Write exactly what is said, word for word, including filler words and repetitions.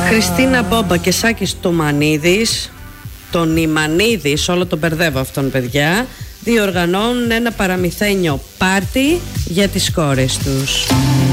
Χριστίνα Μπόμπα και Σάκης Τουμανίδης, τον Ιμανίδης, όλο τον μπερδεύω αυτόν παιδιά, διοργανώνουν ένα παραμυθένιο πάρτι για τις κόρες τους.